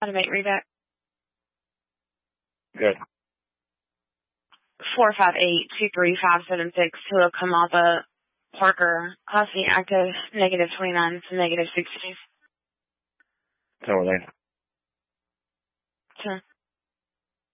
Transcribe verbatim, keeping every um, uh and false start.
Automate reback. Good. four five eight two three five seven six, Hello Kamava Parker, Class C active, negative twenty-nine to negative sixty. Tower lane.